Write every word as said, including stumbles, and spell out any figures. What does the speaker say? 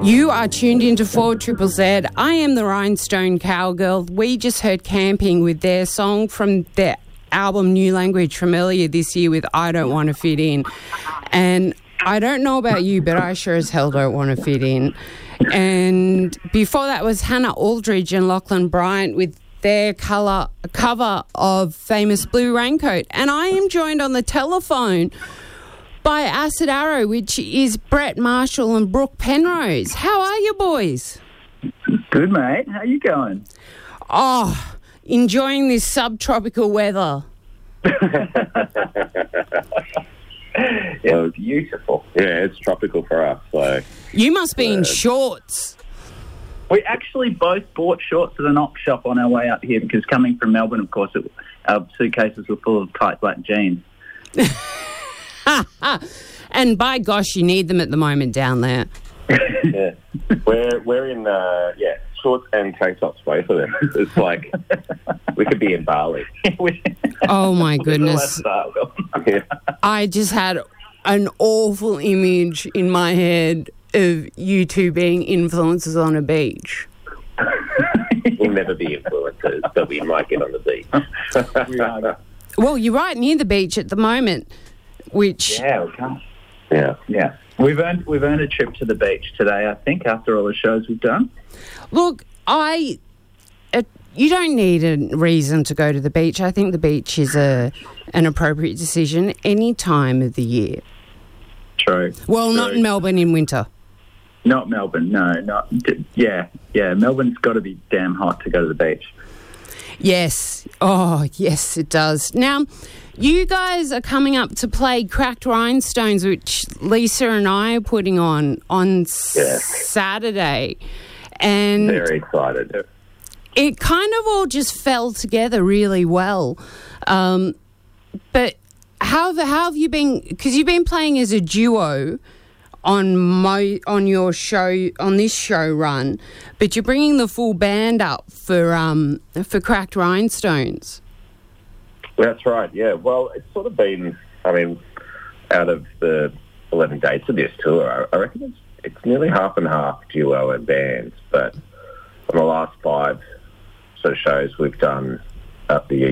You are tuned into four Triple Z. I am the Rhinestone Cowgirl. We just heard Camping with their song from their album New Language from earlier this year with I Don't Want to Fit In. And I don't know about you, but I sure as hell don't want to fit in. And before that was Hannah Aldridge and Lachlan Bryant with their colour, cover of Famous Blue Raincoat. And I am joined on the telephone by Acid Arrow, which is Brett Marshall and Brooke Penrose. How are you boys? Good, mate. How you going? Oh, enjoying this subtropical weather. Yeah, beautiful. Yeah, it's tropical for us. So you must be uh, in shorts. We actually both bought shorts at an op shop on our way up here because coming from Melbourne, of course, it, our suitcases were full of tight black jeans. And by gosh, you need them at the moment down there. Yeah, we're we're in uh, yeah shorts and tank tops, both of them. It's like we could be in Bali. Oh my goodness! Yeah. I just had an awful image in my head of you two being influencers on a beach. We'll never be influencers, but we might get on the beach. We are. Well, you're right near the beach at the moment, which Yeah, we can't. Yeah, Yeah. We've earned we've earned a trip to the beach today, I think, after all the shows we've done. look, I. Uh, you don't need a reason to go to the beach. I think the beach is a an appropriate decision any time of the year. True. Well, True. not in Melbourne in winter. Not Melbourne, no. Not, yeah, yeah. Melbourne's got to be damn hot to go to the beach. Yes. Oh, yes, it does. Now, you guys are coming up to play Cracked Rhinestones, which Lisa and I are putting on on Yeah. Saturday. And very excited. it kind of all just fell together really well. Um, but how, the, how have you been, because you've been playing as a duo on mo, on your show, on this show run, but you're bringing the full band up for um for Cracked Rhinestones. That's right, yeah. Well, it's sort of been, I mean, out of the eleven dates of this tour, I, I reckon it's, it's nearly half and half duo and bands, but on the last five sort of shows we've done up the